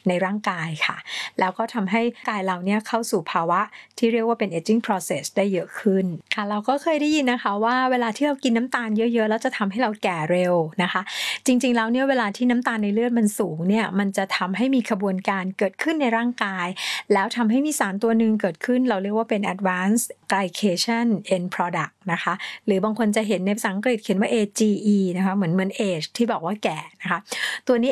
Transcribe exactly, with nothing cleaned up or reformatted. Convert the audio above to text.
ในร่างกายค่ะแล้วก็ทำให้กายเราเนี่ยเข้าสู่ภาวะที่เรียกว่าเป็น aging process ได้เยอะขึ้นค่ะเราก็เคยได้ยินนะคะว่าเวลาที่เรากินน้ำตาลเยอะๆแล้วจะทำให้เราแก่เร็วนะคะจริงๆแล้วเนี่ยเวลาที่น้ำตาลในเลือดมันสูงเนี่ยมันจะทำให้มีขบวนการเกิดขึ้นในร่างกายแล้วทำให้มีสารตัวหนึ่งเกิดขึ้นเราเรียกว่าเป็น advanced glycation end product นะคะหรือบางคนจะเห็นในภาษาอังกฤษเขียนว่า เอ จี อี นะคะเหมือนเหมือน age ที่บอกว่าแก่นะคะตัวนี้